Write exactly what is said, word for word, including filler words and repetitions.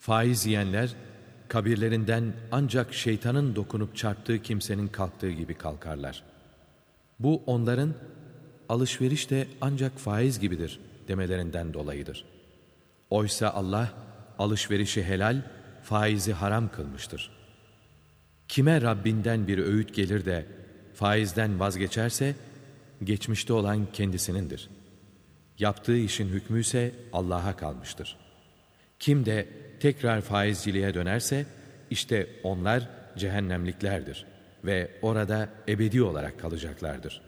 Faiz yiyenler, kabirlerinden ancak şeytanın dokunup çarptığı kimsenin kalktığı gibi kalkarlar. Bu onların, alışveriş de ancak faiz gibidir demelerinden dolayıdır. Oysa Allah, alışverişi helal, faizi haram kılmıştır. Kime Rabbinden bir öğüt gelir de faizden vazgeçerse, geçmişte olan kendisinindir. Yaptığı işin hükmü ise Allah'a kalmıştır. Kim de tekrar faizciliğe dönerse, işte onlar cehennemliklerdir ve orada ebedi olarak kalacaklardır.